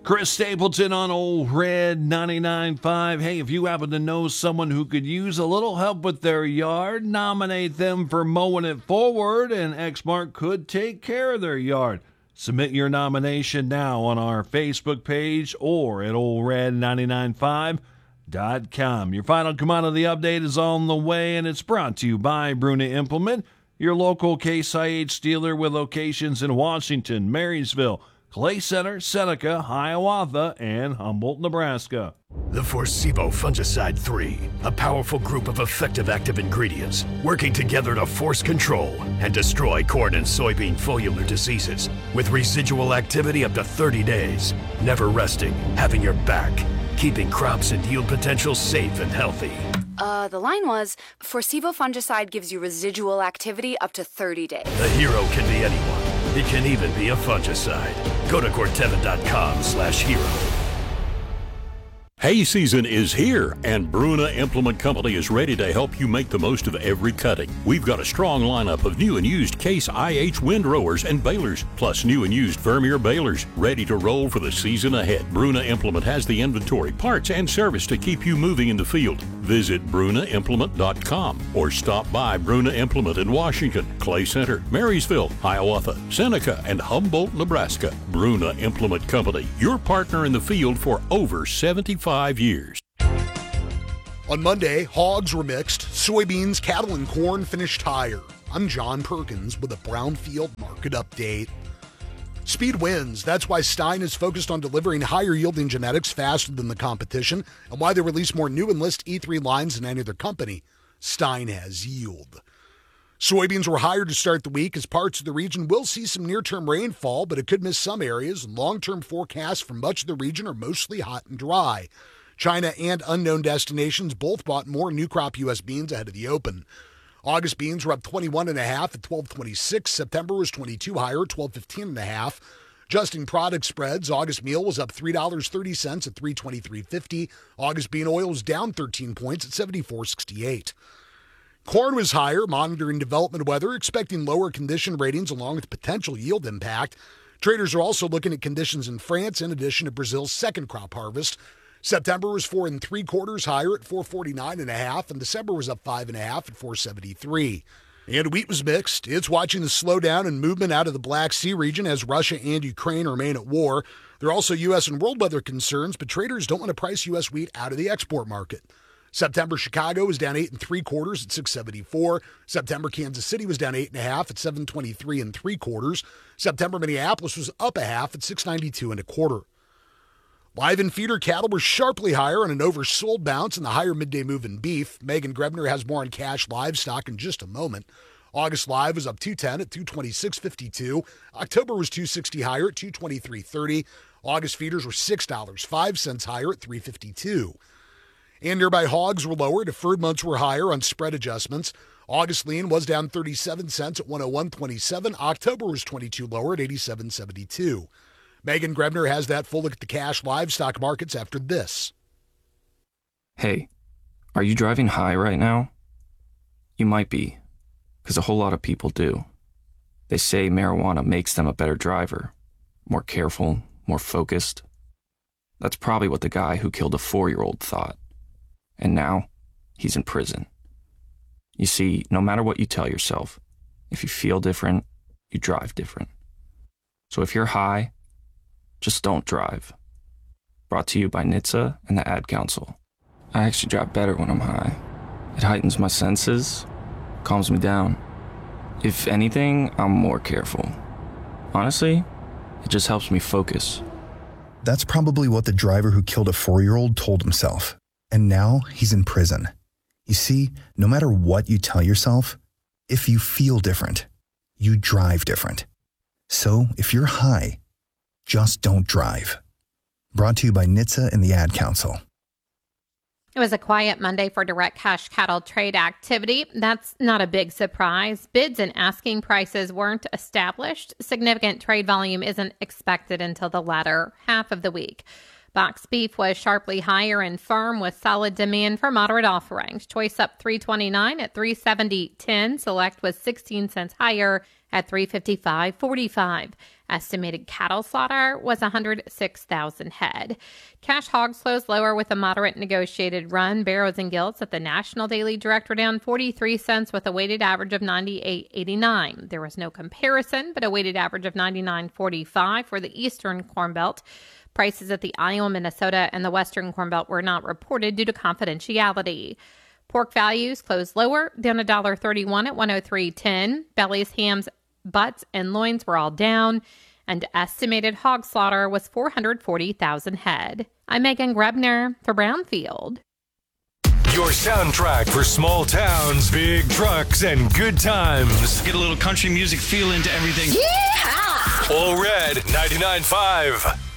Chris Stapleton on Old Red 99.5. Hey, if you happen to know someone who could use a little help with their yard, nominate them for mowing it forward, and Exmark could take care of their yard. Submit your nomination now on our Facebook page or at oldred995.com. Your final commodity update is on the way, and it's brought to you by Bruna Implement, your local Case IH dealer with locations in Washington, Marysville, Clay Center, Seneca, Hiawatha, and Humboldt, Nebraska. The Forcevo Fungicide 3, a powerful group of effective active ingredients working together to force control and destroy corn and soybean foliar diseases with residual activity up to 30 days, never resting, having your back, keeping crops and yield potential safe and healthy. The line was, Forcevo Fungicide gives you residual activity up to 30 days. The hero can be anyone. It can even be a fungicide. Go to Corteva.com/hero. Hay season is here, and Bruna Implement Company is ready to help you make the most of every cutting. We've got a strong lineup of new and used Case IH windrowers and balers, plus new and used Vermeer balers, ready to roll for the season ahead. Bruna Implement has the inventory, parts, and service to keep you moving in the field. Visit BrunaImplement.com or stop by Bruna Implement in Washington, Clay Center, Marysville, Hiawatha, Seneca, and Humboldt, Nebraska. Bruna Implement Company, your partner in the field for over 75 years. On Monday, hogs were mixed. Soybeans, cattle, and corn finished higher. I'm John Perkins with a Brownfield market update. Speed wins. That's why Stein is focused on delivering higher yielding genetics faster than the competition, and why they release more new Enlist E3 lines than any other company. Stein has yield. Soybeans were higher to start the week as parts of the region will see some near-term rainfall, but it could miss some areas, and long-term forecasts for much of the region are mostly hot and dry. China and unknown destinations both bought more new crop U.S. beans ahead of the open. August beans were up 21.5 at $12.26. September was 22 higher at $12.15.5. Adjusting product spreads, August meal was up $3.30 at $3.2350. August bean oil was down 13 points at $74.68. Corn was higher, monitoring development weather, expecting lower condition ratings along with potential yield impact. Traders are also looking at conditions in France in addition to Brazil's second crop harvest. September was 4 3/4 higher at $4.49.5, and December was up 5.5 at $4.73. And wheat was mixed. It's watching the slowdown and movement out of the Black Sea region as Russia and Ukraine remain at war. There are also U.S. and world weather concerns, but traders don't want to price U.S. wheat out of the export market. September Chicago was down 8 3/4 at $6.74. September Kansas City was down 8.5 at $7.23 3/4. September Minneapolis was up 0.5 at $6.92 1/4. Live and feeder cattle were sharply higher on an oversold bounce in the higher midday move in beef. Megan Grebner has more on cash livestock in just a moment. August live was up 210 at $226.52. October was $260 higher at $223.30. August feeders were $6.05 higher at $352. And nearby hogs were lower. Deferred months were higher on spread adjustments. August lean was down 37 cents at 101.27. October was 22 lower at 87.72. Megan Grebner has that full look at the cash livestock markets after this. Hey, are you driving high right now? You might be, because a whole lot of people do. They say marijuana makes them a better driver, more careful, more focused. That's probably what the guy who killed a 4-year-old thought. And now, he's in prison. You see, no matter what you tell yourself, if you feel different, you drive different. So if you're high, just don't drive. Brought to you by NHTSA and the Ad Council. I actually drive better when I'm high. It heightens my senses, calms me down. If anything, I'm more careful. Honestly, it just helps me focus. That's probably what the driver who killed a 4-year-old told himself. And now he's in prison. You see, no matter what you tell yourself, if you feel different, you drive different. So if you're high, just don't drive. Brought to you by NHTSA and the Ad Council. It was a quiet Monday for direct cash cattle trade activity. That's not a big surprise. Bids and asking prices weren't established. Significant trade volume isn't expected until the latter half of the week. Box beef was sharply higher and firm with solid demand for moderate offerings. Choice up $3.29 at $3.70.10. Select was 16 cents higher at $3.55.45. Estimated cattle slaughter was 106,000 head. Cash hogs closed lower with a moderate negotiated run. Barrows and Gilts at the National Daily Direct were down 43 cents with a weighted average of 98.89. There was no comparison, but a weighted average of 99.45 for the Eastern Corn Belt. Prices at the Iowa, Minnesota, and the Western Corn Belt were not reported due to confidentiality. Pork values closed lower, down $1.31 at $103.10. Bellies, hams, butts, and loins were all down, and estimated hog slaughter was 440,000 head. I'm Megan Grebner for Brownfield. Your soundtrack for small towns, big trucks, and good times. Get a little country music feel into everything. Yeehaw! All Red 99.5.